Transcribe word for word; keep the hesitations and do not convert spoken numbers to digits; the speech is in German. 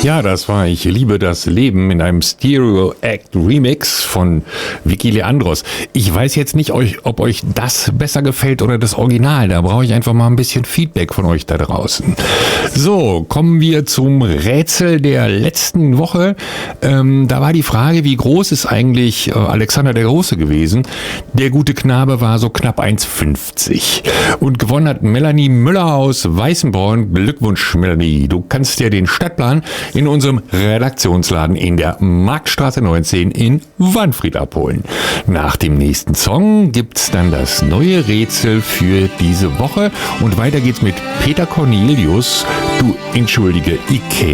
Ja, das war Ich liebe das Leben in einem Stereo Act Remix von Vicky Leandros. Ich weiß jetzt nicht, ob euch das besser gefällt oder das Original. Da brauche ich einfach mal ein bisschen Feedback von euch da draußen. So, kommen wir zum Rätsel der letzten Woche. Ähm, da war die Frage, wie groß ist eigentlich äh, Alexander der Große gewesen? Der gute Knabe war so knapp eins fünfzig. Und gewonnen hat Melanie Müller aus Weißenborn. Glückwunsch, Melanie. Du kannst ja den Stadtplan in unserem Redaktionsladen in der Marktstraße neunzehn in Wanfried abholen. Nach dem nächsten Song gibt's dann das neue Rätsel für diese Woche und weiter geht's mit Peter Cornelius. Du entschuldige, Ikea.